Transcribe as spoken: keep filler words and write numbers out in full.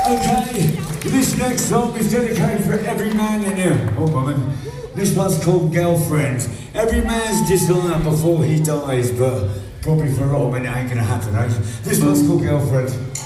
Okay, this next song is dedicated for every man in here, or woman. This one's called Girlfriend. Every man's desire before he dies, but probably for a lot of men it ain't gonna happen, eh? This one's called Girlfriend.